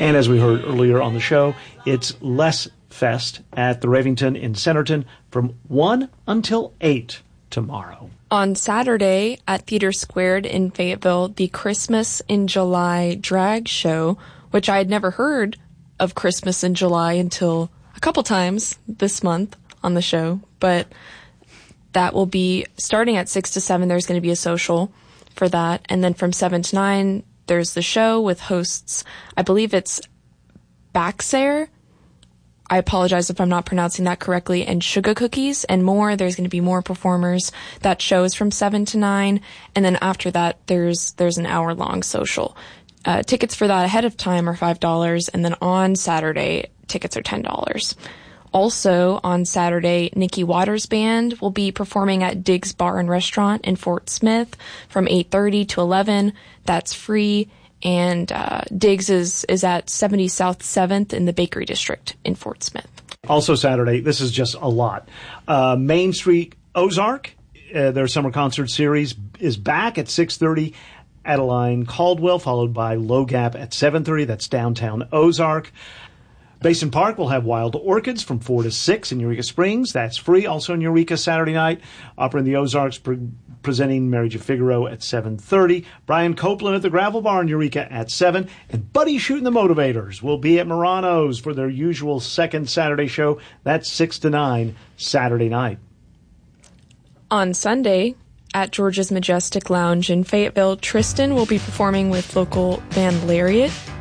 And as we heard earlier on the show, it's Less Fest at the Ravington in Centerton from 1 until 8 tomorrow. On Saturday at Theater Squared in Fayetteville, the Christmas in July drag show, which I had never heard of Christmas in July until a couple times this month on the show, but that will be starting at 6 to 7. There's going to be a social for that. And then from 7 to 9, there's the show with hosts. I believe it's Baxair. I apologize if I'm not pronouncing that correctly. And Sugar Cookies and more. There's going to be more performers. That show is from 7 to 9. And then after that, there's an hour-long social. Tickets for that ahead of time are $5. And then on Saturday, tickets are $10. Also, on Saturday, Nikki Waters Band will be performing at Diggs Bar and Restaurant in Fort Smith from 8:30 to 11. That's free. And Diggs is at 70 South 7th in the Bakery District in Fort Smith. Also Saturday, this is just a lot. Main Street Ozark, their summer concert series, is back at 6:30. Adeline Caldwell, followed by Low Gap at 7:30. That's downtown Ozark. Basin Park will have Wild Orchids from 4 to 6 in Eureka Springs. That's free. Also in Eureka Saturday night. Opera in the Ozarks presenting Mary J. Figaro at 7:30. Brian Copeland at the Gravel Bar in Eureka at 7. And Buddy Shooting the Motivators will be at Marano's for their usual second Saturday show. That's 6 to 9 Saturday night. On Sunday, at George's Majestic Lounge in Fayetteville, Tristan will be performing with local band Lariat.